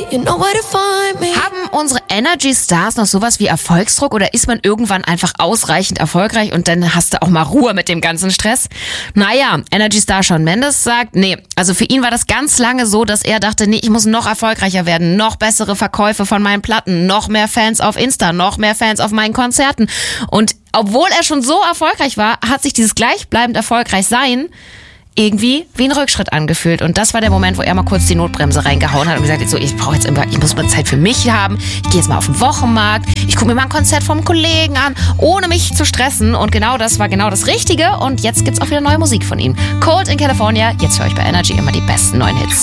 you know where to find me. Haben unsere Energy Stars noch sowas wie Erfolgsdruck oder ist man irgendwann einfach ausreichend erfolgreich und dann hast du auch mal Ruhe mit dem ganzen Stress? Naja, Energy Star Shawn Mendes sagt, nee, also für ihn war das ganz lange so, dass er dachte, nee, ich muss noch erfolgreicher werden, noch bessere Verkäufe von meinen Platten, noch mehr Fans auf Insta, noch mehr Fans auf meinen Konzerten. Und obwohl er schon so erfolgreich war, hat sich dieses gleichbleibend erfolgreich sein irgendwie wie ein Rückschritt angefühlt. Und das war der Moment, wo er mal kurz die Notbremse reingehauen hat und gesagt hat, so, ich muss mal Zeit für mich haben. Ich gehe jetzt mal auf den Wochenmarkt. Ich gucke mir mal ein Konzert vom Kollegen an, ohne mich zu stressen. Und genau das war genau das Richtige. Und jetzt gibt's auch wieder neue Musik von ihm. Cold in California. Jetzt höre ich bei Energy immer die besten neuen Hits.